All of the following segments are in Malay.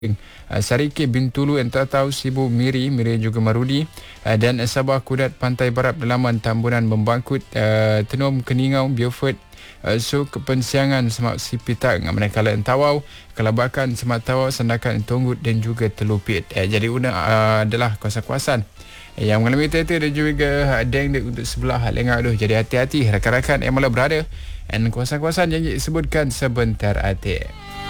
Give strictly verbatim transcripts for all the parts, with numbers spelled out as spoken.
Uh, Sarike Bintulu, Entah Tahu, Sibu Miri, Miri juga Marudi, uh, dan Sabah Kudat, Pantai Barat, Dalaman, Tambunan, Membangkut, uh, Tenom, Keningau, Beaufort, uh, So Kepensiangan, Semak Sipitang, Manakala Entawau, Kelabakan, Semak Tawau, Sandakan, Tonggut dan juga Telupit. Uh, jadi una uh, adalah kawasan-kawasan yang mengalami terta dan juga deng untuk sebelah lengah tu. Jadi hati-hati rakan-rakan yang malah berada dan kawasan-kawasan yang disebutkan sebentar hati.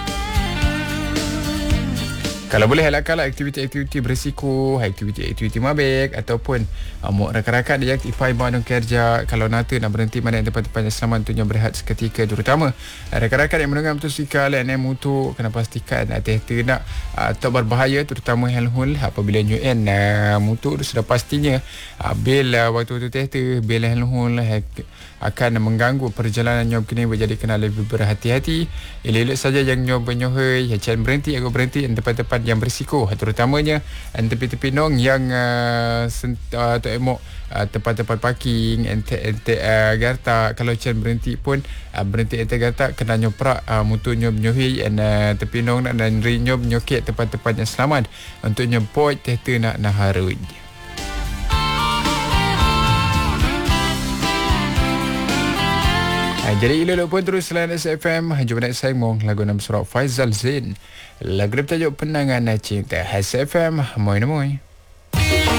Kalau boleh elakkanlah aktiviti-aktiviti berisiko, aktiviti-aktiviti mabek ataupun uh, rakan-rakan yang aktifai bandung kerja. Kalau nanti nak berhenti mana yang tempat-tempat yang selamat untuknya berehat seketika, terutama uh, rakan-rakan yang menunggang motosikal dan motor, kena pastikan hati-hati nak uh, tak berbahaya, terutama helhul apabila nyuen uh, motor tu sudah pastinya uh, bil uh, waktu-waktu tehta, bil helhul uh, akan mengganggu perjalanan nyob kini, jadi kena lebih berhati-hati. Elok-elok saja yang nyob nyohoi, jangan berhenti aku berhenti di tempat-tempat yang berisiko, terutamanya tepi-tepi nong yang uh, sent, uh, tak emok uh, tempat-tempat parking ente ente uh, garta. Kalau cen berhenti pun uh, berhenti ente garta, kena nyoprak uh, motor nyob nyohi and uh, tepi nong dan ri nyob nyokek tempat-tempat yang selamat untuk nyempoi tehta nak naharun. Jadi elok-elok pun terus selain S F M. Jumpa nak saya mong lagu nama surat Faizal Zain, lagu bertajuk Penangan Cinta. S F M, moi moi.